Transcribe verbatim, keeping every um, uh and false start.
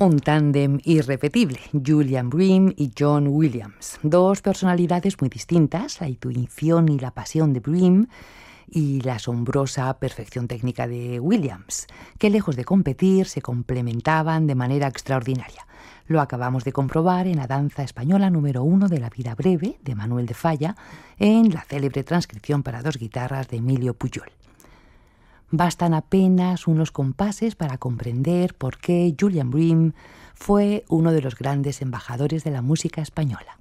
Un tándem irrepetible, Julian Bream y John Williams. Dos personalidades muy distintas, la intuición y la pasión de Bream y la asombrosa perfección técnica de Williams, que lejos de competir se complementaban de manera extraordinaria. Lo acabamos de comprobar en la danza española número uno de la vida breve, de Manuel de Falla, en la célebre transcripción para dos guitarras de Emilio Pujol. Bastan apenas unos compases para comprender por qué Julian Bream fue uno de los grandes embajadores de la música española.